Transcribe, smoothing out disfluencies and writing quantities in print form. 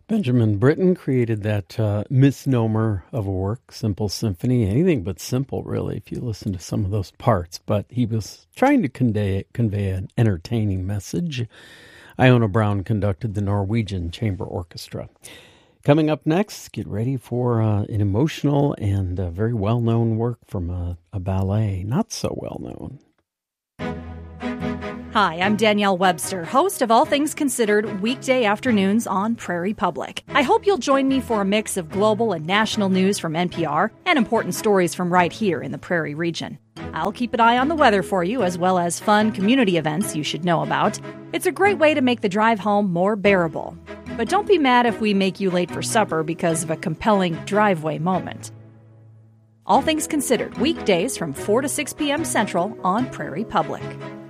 Benjamin Britten created that misnomer of a work, Simple Symphony. Anything but simple, really, if you listen to some of those parts. But he was trying to convey an entertaining message. Iona Brown conducted the Norwegian Chamber Orchestra. Coming up next, get ready for an emotional and very well-known work from a ballet, not so well-known. Hi, I'm Danielle Webster, host of All Things Considered weekday afternoons on Prairie Public. I hope you'll join me for a mix of global and national news from NPR and important stories from right here in the Prairie region. I'll keep an eye on the weather for you, as well as fun community events you should know about. It's a great way to make the drive home more bearable. But don't be mad if we make you late for supper because of a compelling driveway moment. All Things Considered, weekdays from 4 to 6 p.m. Central on Prairie Public.